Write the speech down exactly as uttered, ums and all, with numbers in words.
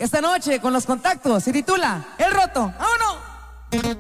esta noche con los contactos. Se titula El Roto. ¡Vámonos!